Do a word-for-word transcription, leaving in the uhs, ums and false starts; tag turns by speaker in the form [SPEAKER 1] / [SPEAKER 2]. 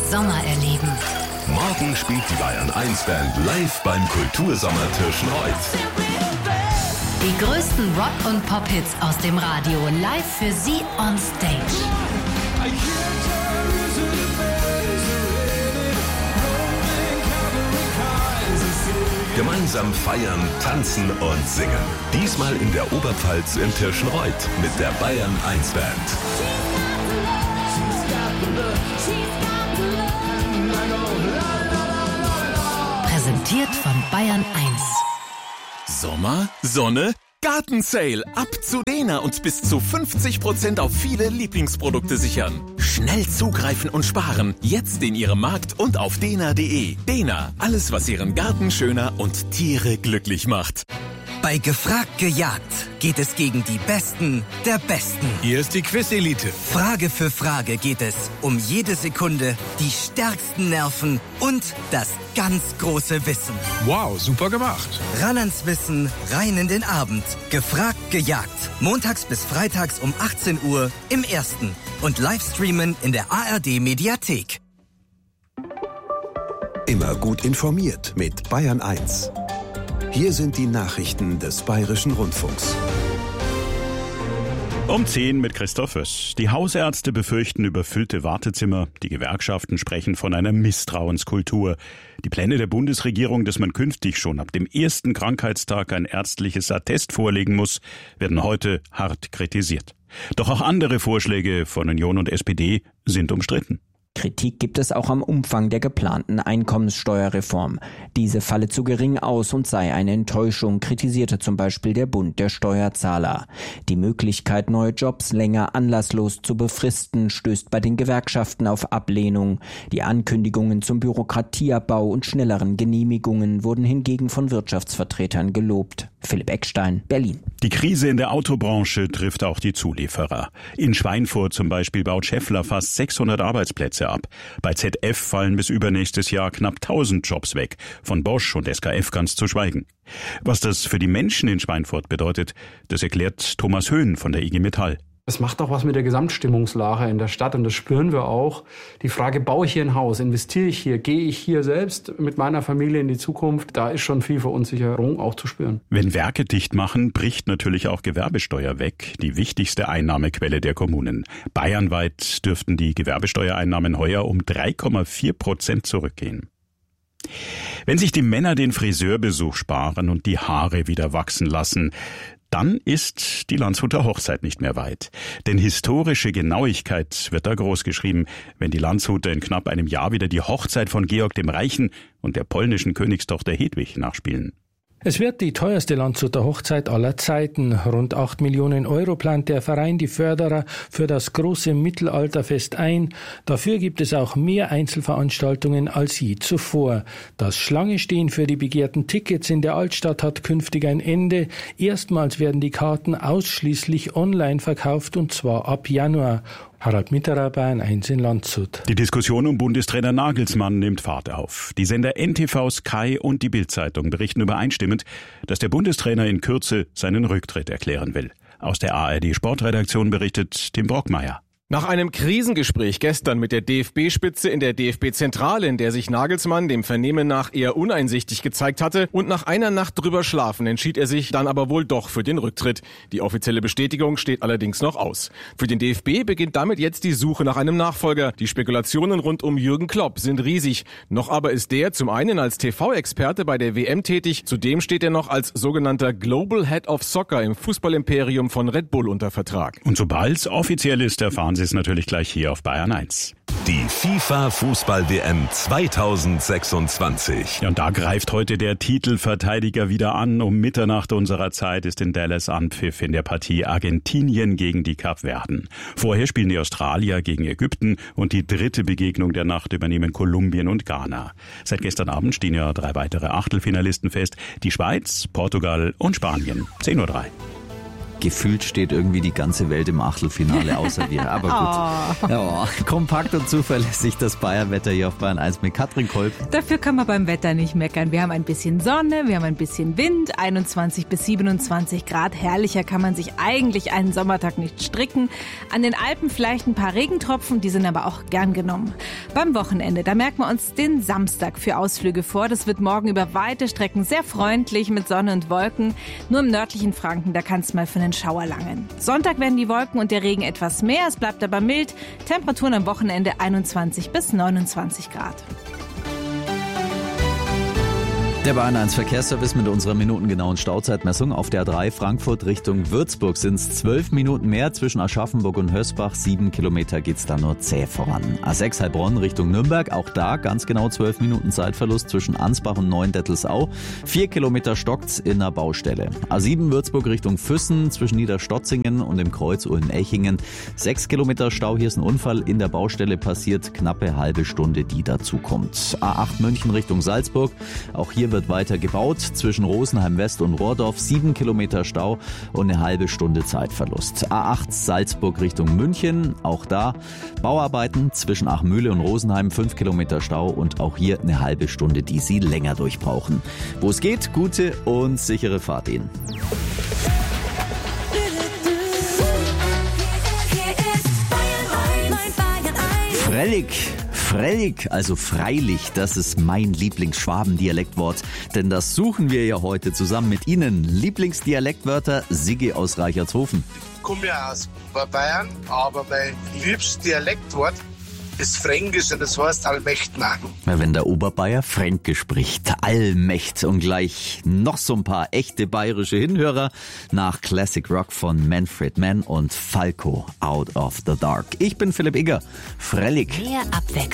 [SPEAKER 1] Sommer erleben.
[SPEAKER 2] Morgen spielt die Bayern eins Band live beim Kultursommer Tirschenreuth.
[SPEAKER 1] Die größten Rock- und Pop-Hits aus dem Radio live für Sie on Stage.
[SPEAKER 2] Gemeinsam feiern, tanzen und singen. Diesmal in der Oberpfalz in Tirschenreuth mit der Bayern eins Band.
[SPEAKER 1] Präsentiert von Bayern eins.
[SPEAKER 3] Sommer, Sonne, Gartensale. Ab zu Dena und bis zu fünfzig Prozent auf viele Lieblingsprodukte sichern. Schnell zugreifen und sparen. Jetzt in Ihrem Markt und auf dena punkt de. Dena, alles was Ihren Garten schöner und Tiere glücklich macht.
[SPEAKER 4] Bei Gefragt gejagt geht es gegen die Besten der Besten.
[SPEAKER 5] Hier ist die Quiz-Elite.
[SPEAKER 4] Frage für Frage geht es um jede Sekunde, die stärksten Nerven und das ganz große Wissen.
[SPEAKER 5] Wow, super gemacht.
[SPEAKER 4] Ran ans Wissen, rein in den Abend. Gefragt gejagt. Montags bis freitags um achtzehn Uhr im Ersten. Und Livestreamen in der A R D-Mediathek.
[SPEAKER 6] Immer gut informiert mit Bayern eins. Hier sind die Nachrichten des Bayerischen Rundfunks.
[SPEAKER 7] Um zehn mit Christoph Föss. Die Hausärzte befürchten überfüllte Wartezimmer. Die Gewerkschaften sprechen von einer Misstrauenskultur. Die Pläne der Bundesregierung, dass man künftig schon ab dem ersten Krankheitstag ein ärztliches Attest vorlegen muss, werden heute hart kritisiert. Doch auch andere Vorschläge von Union und S P D sind umstritten.
[SPEAKER 8] Kritik gibt es auch am Umfang der geplanten Einkommenssteuerreform. Diese falle zu gering aus und sei eine Enttäuschung, kritisierte zum Beispiel der Bund der Steuerzahler. Die Möglichkeit, neue Jobs länger anlasslos zu befristen, stößt bei den Gewerkschaften auf Ablehnung. Die Ankündigungen zum Bürokratieabbau und schnelleren Genehmigungen wurden hingegen von Wirtschaftsvertretern gelobt. Philipp Eckstein, Berlin.
[SPEAKER 7] Die Krise in der Autobranche trifft auch die Zulieferer. In Schweinfurt zum Beispiel baut Schaeffler fast sechshundert Arbeitsplätze ab. Bei Z F fallen bis übernächstes Jahr knapp tausend Jobs weg. Von Bosch und S K F ganz zu schweigen. Was das für die Menschen in Schweinfurt bedeutet, das erklärt Thomas Höhn von der I G Metall.
[SPEAKER 9] Es macht auch was mit der Gesamtstimmungslage in der Stadt und das spüren wir auch. Die Frage, baue ich hier ein Haus, investiere ich hier, gehe ich hier selbst mit meiner Familie in die Zukunft, da ist schon viel Verunsicherung auch zu spüren.
[SPEAKER 7] Wenn Werke dicht machen, bricht natürlich auch Gewerbesteuer weg, die wichtigste Einnahmequelle der Kommunen. Bayernweit dürften die Gewerbesteuereinnahmen heuer um drei Komma vier Prozent zurückgehen. Wenn sich die Männer den Friseurbesuch sparen und die Haare wieder wachsen lassen, dann ist die Landshuter Hochzeit nicht mehr weit. Denn historische Genauigkeit wird da groß geschrieben, wenn die Landshuter in knapp einem Jahr wieder die Hochzeit von Georg dem Reichen und der polnischen Königstochter Hedwig nachspielen.
[SPEAKER 10] Es wird die teuerste Landshuter Hochzeit aller Zeiten. Rund acht Millionen Euro plant der Verein die Förderer für das große Mittelalterfest ein. Dafür gibt es auch mehr Einzelveranstaltungen als je zuvor. Das Schlange-Stehen für die begehrten Tickets in der Altstadt hat künftig ein Ende. Erstmals werden die Karten ausschließlich online verkauft und zwar ab Januar. Harald Mitterer, Bayern eins in Landshut.
[SPEAKER 7] Die Diskussion um Bundestrainer Nagelsmann nimmt Fahrt auf. Die Sender N T V, Sky und die Bild-Zeitung berichten übereinstimmend, dass der Bundestrainer in Kürze seinen Rücktritt erklären will. Aus der A R D-Sportredaktion berichtet Tim Brockmeier.
[SPEAKER 11] Nach einem Krisengespräch gestern mit der D F B-Spitze in der D F B-Zentrale, in der sich Nagelsmann dem Vernehmen nach eher uneinsichtig gezeigt hatte und nach einer Nacht drüber schlafen, entschied er sich dann aber wohl doch für den Rücktritt. Die offizielle Bestätigung steht allerdings noch aus. Für den D F B beginnt damit jetzt die Suche nach einem Nachfolger. Die Spekulationen rund um Jürgen Klopp sind riesig. Noch aber ist der zum einen als T V-Experte bei der W M tätig, zudem steht er noch als sogenannter Global Head of Soccer im Fußballimperium von Red Bull unter Vertrag.
[SPEAKER 7] Und sobald es offiziell ist, erfahren Sie ist natürlich gleich hier auf Bayern eins.
[SPEAKER 2] Die FIFA-Fußball-W M zweitausendsechsundzwanzig.
[SPEAKER 7] Ja, und da greift heute der Titelverteidiger wieder an. Um Mitternacht unserer Zeit ist in Dallas Anpfiff in der Partie Argentinien gegen die Kapverden. Vorher spielen die Australier gegen Ägypten und die dritte Begegnung der Nacht übernehmen Kolumbien und Ghana. Seit gestern Abend stehen ja drei weitere Achtelfinalisten fest. Die Schweiz, Portugal und Spanien. zehn Uhr drei.
[SPEAKER 12] Gefühlt steht irgendwie die ganze Welt im Achtelfinale außer wir. Aber gut. Oh. Ja, kompakt und zuverlässig das Bayernwetter hier auf Bayern eins mit Katrin Kolb.
[SPEAKER 13] Dafür kann man beim Wetter nicht meckern. Wir haben ein bisschen Sonne, wir haben ein bisschen Wind, einundzwanzig bis siebenundzwanzig Grad. Herrlicher kann man sich eigentlich einen Sommertag nicht stricken. An den Alpen vielleicht ein paar Regentropfen, die sind aber auch gern genommen. Beim Wochenende, da merken wir uns den Samstag für Ausflüge vor. Das wird morgen über weite Strecken sehr freundlich mit Sonne und Wolken. Nur im nördlichen Franken, da kann es mal für einen Schauer langen. Sonntag werden die Wolken und der Regen etwas mehr, es bleibt aber mild. Temperaturen am Wochenende einundzwanzig bis neunundzwanzig Grad.
[SPEAKER 12] Der Bayern eins Verkehrsservice mit unserer minutengenauen Stauzeitmessung. Auf der A drei Frankfurt Richtung Würzburg sind es zwölf Minuten mehr. Zwischen Aschaffenburg und Hösbach, sieben Kilometer geht's da nur zäh voran. A sechs Heilbronn Richtung Nürnberg, auch da ganz genau zwölf Minuten Zeitverlust zwischen Ansbach und Neuendettelsau. vier Kilometer stockt's in der Baustelle. A sieben Würzburg Richtung Füssen zwischen Niederstotzingen und dem Kreuz Ulm-Echingen. sechs Kilometer Stau, hier ist ein Unfall in der Baustelle passiert. Knappe halbe Stunde, die dazu kommt. A acht München Richtung Salzburg, auch hier wird weiter gebaut. Zwischen Rosenheim West und Rohrdorf sieben Kilometer Stau und eine halbe Stunde Zeitverlust. A acht Salzburg Richtung München, auch da Bauarbeiten zwischen Achmühle und Rosenheim, fünf Kilometer Stau und auch hier eine halbe Stunde, die Sie länger durchbrauchen. Wo es geht, gute und sichere Fahrt Ihnen. Frellig. Frellig, also freilich, das ist mein Lieblingsschwabendialektwort, denn das suchen wir ja heute zusammen mit Ihnen. Lieblingsdialektwörter, Siggi aus Reichertshofen.
[SPEAKER 14] Ich komme ja aus Bayern, aber mein liebstes Dialektwort ist Fränkisch und das heißt Allmächtner.
[SPEAKER 12] Wenn der Oberbayer Fränkisch spricht, Allmächt und gleich noch so ein paar echte bayerische Hinhörer nach Classic Rock von Manfred Mann und Falco, Out of the Dark. Ich bin Philipp Igger, Frellig.
[SPEAKER 1] Mehr Abwechslung.